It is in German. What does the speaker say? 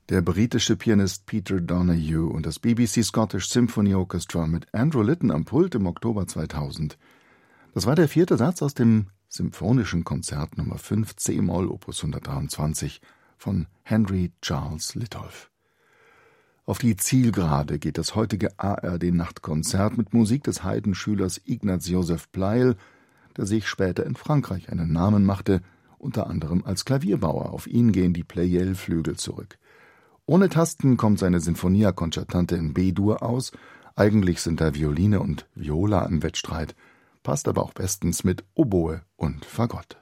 Der britische Pianist Peter Donoghue und das BBC Scottish Symphony Orchestra mit Andrew Litton am Pult im Oktober 2000. Das war der 4. Satz aus dem Symphonischen Konzert Nummer 5 c-Moll Opus 123 von Henry Charles Litolff. Auf die Zielgerade geht das heutige ARD-Nachtkonzert mit Musik des Haydn-Schülers Ignaz Joseph Pleyel, der sich später in Frankreich einen Namen machte, unter anderem als Klavierbauer. Auf ihn gehen die Pleyel-Flügel zurück. Ohne Tasten kommt seine Sinfonia Concertante in B-Dur aus. Eigentlich sind da Violine und Viola im Wettstreit, passt aber auch bestens mit Oboe und Fagott.